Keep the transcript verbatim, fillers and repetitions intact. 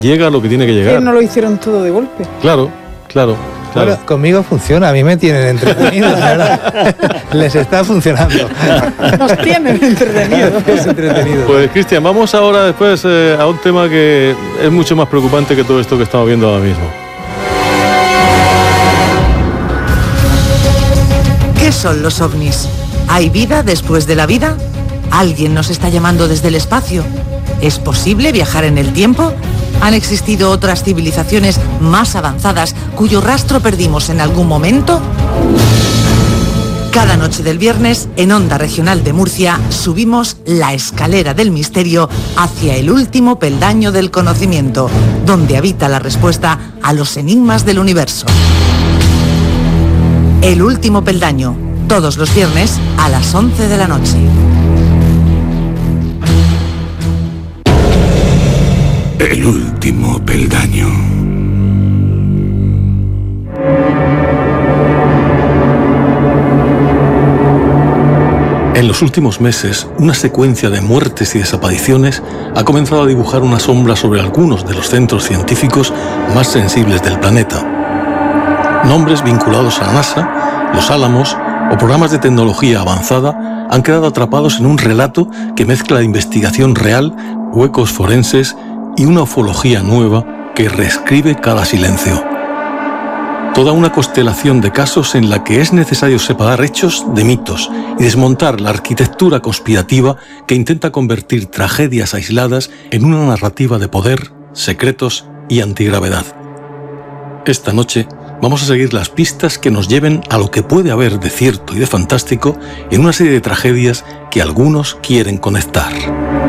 llega lo que tiene que llegar. Que no lo hicieron todo de golpe. Claro, claro. Claro. Bueno, conmigo funciona, a mí me tienen entretenidos, la verdad. Les está funcionando. Nos tienen entretenidos. entretenido. Pues Cristian, vamos ahora después eh, a un tema que es mucho más preocupante que todo esto que estamos viendo ahora mismo. ¿Qué son los ovnis? ¿Hay vida después de la vida? ¿Alguien nos está llamando desde el espacio? ¿Es posible viajar en el tiempo? ¿Han existido otras civilizaciones más avanzadas cuyo rastro perdimos en algún momento? Cada noche del viernes, en Onda Regional de Murcia, subimos la escalera del misterio hacia el último peldaño del conocimiento, donde habita la respuesta a los enigmas del universo. El último peldaño, todos los viernes a las once de la noche. El último peldaño. En los últimos meses, una secuencia de muertes y desapariciones ha comenzado a dibujar una sombra sobre algunos de los centros científicos más sensibles del planeta. Nombres vinculados a la NASA, los Álamos o programas de tecnología avanzada han quedado atrapados en un relato que mezcla investigación real, huecos forenses y una ufología nueva que reescribe cada silencio. Toda una constelación de casos en la que es necesario separar hechos de mitos y desmontar la arquitectura conspirativa que intenta convertir tragedias aisladas en una narrativa de poder, secretos y antigravedad. Esta noche vamos a seguir las pistas que nos lleven a lo que puede haber de cierto y de fantástico en una serie de tragedias que algunos quieren conectar.